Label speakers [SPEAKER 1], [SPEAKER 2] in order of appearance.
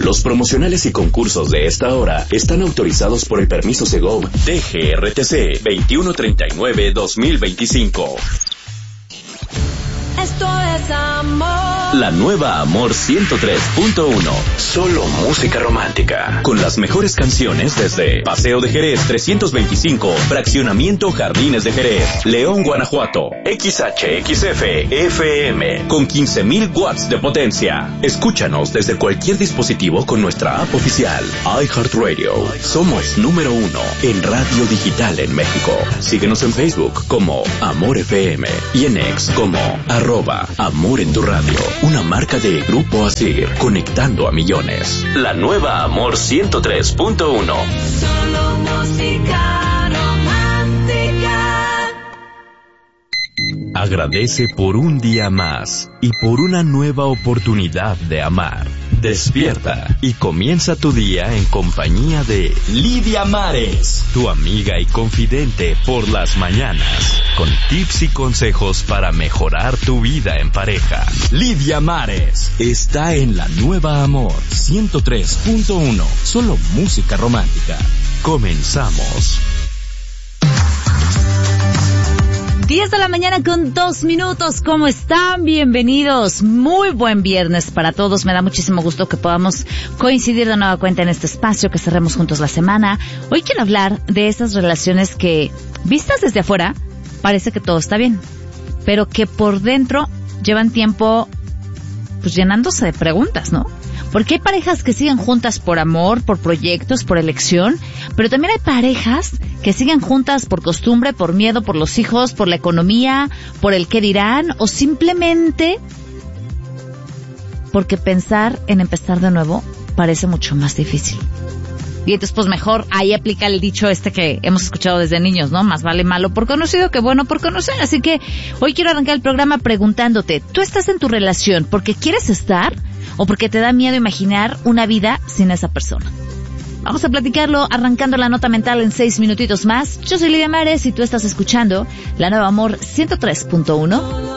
[SPEAKER 1] Los promocionales y concursos de esta hora están autorizados por el permiso Segov DGRTC 2139-2025.
[SPEAKER 2] Esto es amor.
[SPEAKER 1] La nueva Amor 103.1. Solo música romántica. Con las mejores canciones desde Paseo de Jerez 325, Fraccionamiento Jardines de Jerez, León, Guanajuato. XHXF FM con 15,000 watts de potencia. Escúchanos desde cualquier dispositivo con nuestra app oficial iHeartRadio. Somos número 1 en radio digital en México. Síguenos en Facebook como Amor FM y en X como @Amor en tu radio, una marca de Grupo Asir, conectando a millones. La nueva Amor 103.1.
[SPEAKER 2] Solo música romántica.
[SPEAKER 1] Agradece por un día más y por una nueva oportunidad de amar. Despierta y comienza tu día en compañía de Lidia Mares, tu amiga y confidente por las mañanas, con tips y consejos para mejorar tu vida en pareja. Lidia Mares está en la nueva Amor 103.1, solo música romántica. Comenzamos.
[SPEAKER 3] 10 de la mañana con 2 minutos. ¿Cómo están? Bienvenidos. Muy buen viernes para todos. Me da muchísimo gusto que podamos coincidir de nueva cuenta en este espacio, que cerremos juntos la semana. Hoy quiero hablar de esas relaciones que, vistas desde afuera, parece que todo está bien, pero que por dentro llevan tiempo pues llenándose de preguntas, ¿no? Porque hay parejas que siguen juntas por amor, por proyectos, por elección, pero también hay parejas que siguen juntas por costumbre, por miedo, por los hijos, por la economía, por el qué dirán, o simplemente porque pensar en empezar de nuevo parece mucho más difícil. Y entonces pues mejor ahí aplica el dicho que hemos escuchado desde niños, ¿no? Más vale malo por conocido que bueno por conocer. Así que hoy quiero arrancar el programa preguntándote, ¿tú estás en tu relación porque quieres estar o porque te da miedo imaginar una vida sin esa persona? Vamos a platicarlo arrancando la nota mental en 6 minutitos más. Yo soy Lidia Mares y tú estás escuchando la nueva Amor 103.1.